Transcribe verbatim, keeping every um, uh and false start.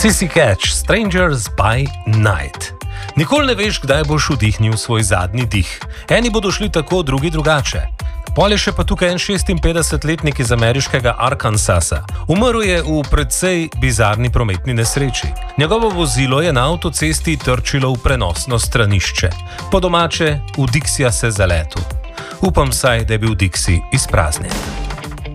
Sissy Catch, Strangers by Night. Nikoli ne veš, kdaj boš vdihnil svoj zadnji dih. Eni bodo šli tako, drugi drugače. Pol je še pa tukaj en šestinpetdesetletnik iz ameriškega Arkansasa. Umrl je v precej bizarni prometni nesreči. Njegovo vozilo je na avtocesti trčilo v prenosno stranišče. Po domače, v Dixija se zaletel. Upam saj, da je bil Dixi izpraznjen.